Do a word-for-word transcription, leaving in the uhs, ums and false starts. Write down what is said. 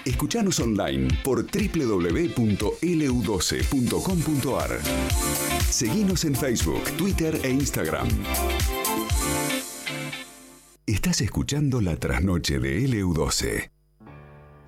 Escuchanos online por doble u doble u doble u punto ele u doce punto com punto ar. Seguinos en Facebook, Twitter e Instagram. Estás escuchando La Trasnoche de ele u doce.